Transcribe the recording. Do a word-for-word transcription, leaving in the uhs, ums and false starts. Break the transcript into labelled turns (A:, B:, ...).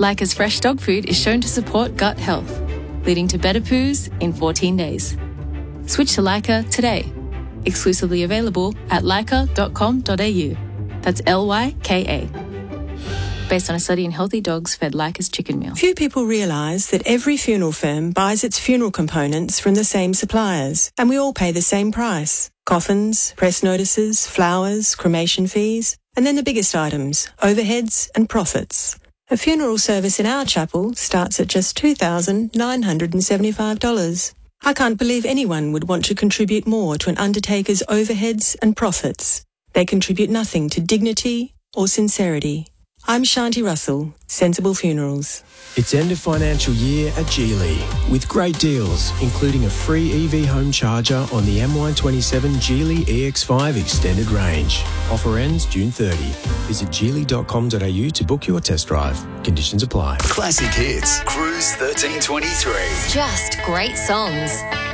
A: Lyca's fresh dog food is shown to support gut health, leading to better poos in fourteen days. Switch to Lyca today. Exclusively available at lyca dot com dot a u. That's L Y K A. Based on a study in healthy dogs fed Lyca's chicken meal.
B: Few people realise that every funeral firm buys its funeral components from the same suppliers, and we all pay the same price. Coffins, press notices, flowers, cremation fees, and then the biggest items, overheads and profits. A funeral service in our chapel starts at just two thousand nine hundred seventy-five dollars. I can't believe anyone would want to contribute more to an undertaker's overheads and profits. They contribute nothing to dignity or sincerity. I'm Shanti Russell, Sensible Funerals.
C: It's end of financial year at Geely with great deals, including a free E V home charger on the M Y twenty-seven Geely E X five Extended Range. Offer ends June thirtieth. Visit geely dot com dot a u to book your test drive. Conditions apply.
D: Classic Hits, Cruise thirteen twenty-three.
E: Just great songs.